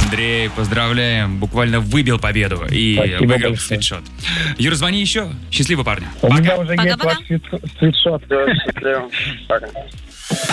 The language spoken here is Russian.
Андрей, поздравляем. Буквально выбил победу и Спасибо выиграл большое. свитшот. Юр, звони еще. Счастливо, парни. У меня Пока. уже есть Пока-пока. ваш свитшот. Все, счастливо. Пока.